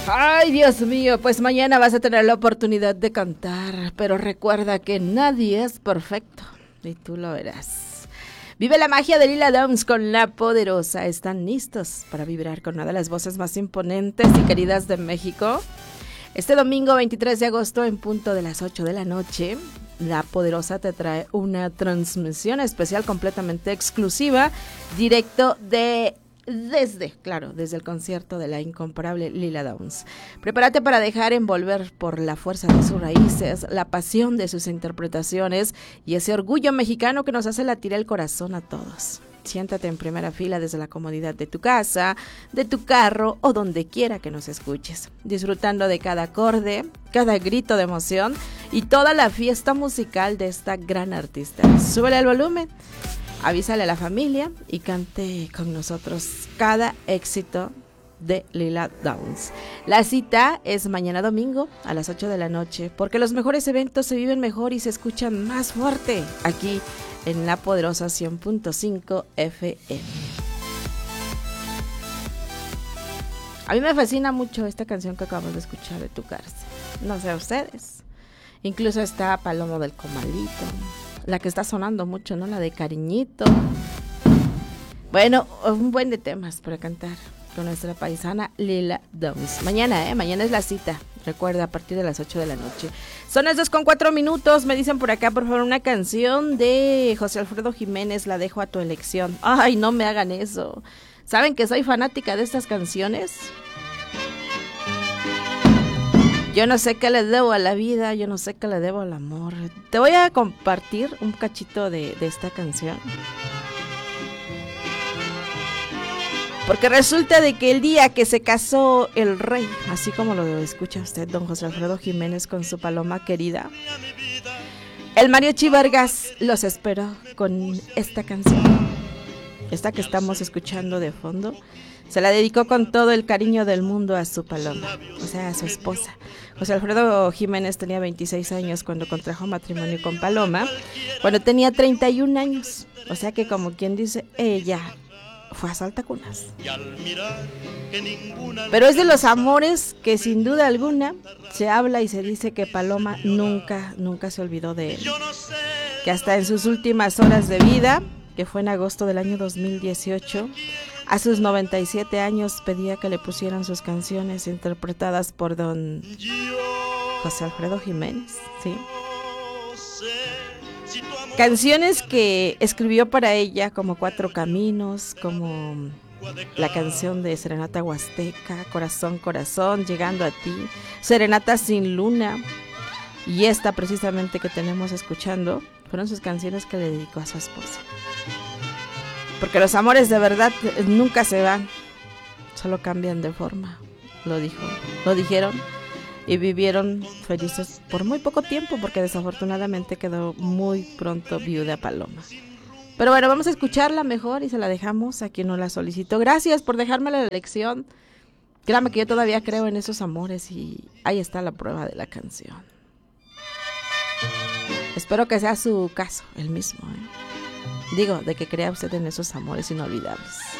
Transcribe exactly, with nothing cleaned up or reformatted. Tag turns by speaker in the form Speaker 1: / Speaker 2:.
Speaker 1: Ay, Dios mío, pues mañana vas a tener la oportunidad de cantar, pero recuerda que nadie es perfecto y tú lo verás. Vive la magia de Lila Downs con La Poderosa. ¿Están listos para vibrar con una de las voces más imponentes y queridas de México? Este domingo veintitrés de agosto en punto de las ocho de la noche, La Poderosa te trae una transmisión especial completamente exclusiva, directo de... Desde, claro, desde el concierto de la incomparable Lila Downs. Prepárate para dejar envolver por la fuerza de sus raíces, la pasión de sus interpretaciones y ese orgullo mexicano que nos hace latir el corazón a todos. Siéntate en primera fila desde la comodidad de tu casa, de tu carro o donde quiera que nos escuches, disfrutando de cada acorde, cada grito de emoción y toda la fiesta musical de esta gran artista. Súbele el volumen. Avísale a la familia y cante con nosotros cada éxito de Lila Downs. La cita es mañana domingo a las ocho de la noche, porque los mejores eventos se viven mejor y se escuchan más fuerte aquí en La Poderosa cien punto cinco F M. A mí me fascina mucho esta canción que acabamos de escuchar de Tu Cárcel. No sé a ustedes. Incluso está Palomo del Comalito. La que está sonando mucho, ¿no? La de Cariñito. Bueno, un buen de temas para cantar con nuestra paisana Lila Downs. Mañana, ¿eh? Mañana es la cita. Recuerda, a partir de las ocho de la noche. Son las dos con cuatro minutos. Me dicen por acá, por favor, una canción de José Alfredo Jiménez. La dejo a tu elección. Ay, no me hagan eso. ¿Saben que soy fanática de estas canciones? Yo no sé qué le debo a la vida, yo no sé qué le debo al amor. Te voy a compartir un cachito de, de esta canción. Porque resulta de que el día que se casó el rey, así como lo escucha usted, don José Alfredo Jiménez con su paloma querida, el Mariachi Vargas los esperó con esta canción. Esta que estamos escuchando de fondo. Se la dedicó con todo el cariño del mundo a su paloma, o sea, a su esposa. José Alfredo Jiménez tenía veintiséis años cuando contrajo matrimonio con Paloma, cuando tenía treinta y un años. O sea que, como quien dice, ella fue a saltacunas. Pero es de los amores que sin duda alguna se habla y se dice que Paloma nunca, nunca se olvidó de él. Que hasta en sus últimas horas de vida, que fue en agosto del año dos mil dieciocho, a sus noventa y siete años pedía que le pusieran sus canciones interpretadas por don José Alfredo Jiménez, ¿sí? Canciones que escribió para ella, como Cuatro Caminos, como la canción de Serenata Huasteca, Corazón, Corazón, Llegando a Ti, Serenata sin Luna, y esta precisamente que tenemos escuchando, fueron sus canciones que le dedicó a su esposa. Porque los amores de verdad nunca se van, solo cambian de forma, lo dijo, lo dijeron y vivieron felices por muy poco tiempo, porque desafortunadamente quedó muy pronto viuda Paloma. Pero bueno, vamos a escucharla mejor y se la dejamos a quien nos la solicitó. Gracias por dejarme la elección. Créame que yo todavía creo en esos amores y ahí está la prueba de la canción. Espero que sea su caso, el mismo, ¿eh? Digo, de que crea usted en esos amores inolvidables.